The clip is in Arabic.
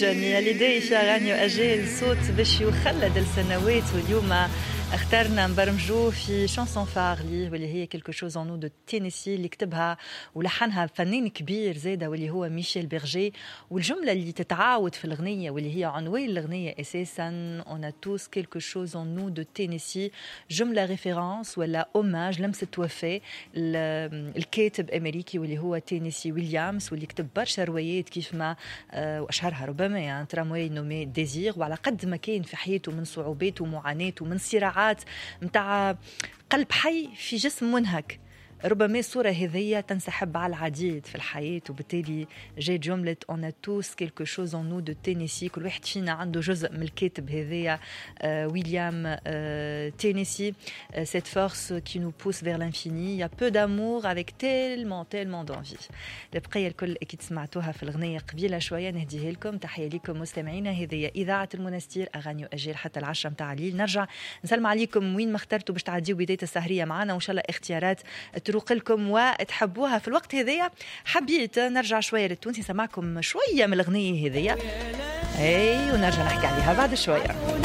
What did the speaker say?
جميع لدي رانيو أجيل صوت باش يخلد السنوات. واليوم اخترنا نبرمجوه في شانسون فارلي واللي هي كيلكو شوز اون نو دو تينيسي اللي كتبها ولحنها فنان كبير زاده واللي هو ميشيل بيرجي. والجمله اللي تتعاود في الأغنية واللي هي عنوان الأغنية اساسا اون ا توس كيلكو شوز اون نو دو تينيسي، جمله ريفيرانس ولا اوماج لمسه وفاه الكاتب امريكي واللي هو تينيسي ويليامز واللي كتب برشا روايات كيف ما واشهرها ربما يعني ترامواي نومي ديزير. وعلى قد ما كان في حياته من صعوبات ومعاناة ومن صراعات متاع قلب حي في جسم منهك، ربما الصورة هذية تنسحب على العديد في الحياة. وبالتالي جاء جملة on a tous quelque chose en nous de Tennessee، كل واحد فينا عنده جزء من الكاتب هذية ويليام تينيسي. cette force qui nous pousse vers l'infini، il y a peu d'amour avec tellement d'envie. البقية الكل أكيد سمعتوها في الغنية قبيلة شوية، نهديها لكم. تحية لكم مستمعينا، هذه إذاعة المنستير أغاني أجيل حتى 10 متاع الليل. نرجع نسلم عليكم وين ما اخترتوا باش تعديوا بداية السهرية معنا، وإن شاء الله اختيارات تروق لكم وتحبوها في الوقت هذية. حبيت نرجع شوية للتونسي، نسمعكم شوية من الأغنية هذية ونرجع نحكي عليها بعد شوية.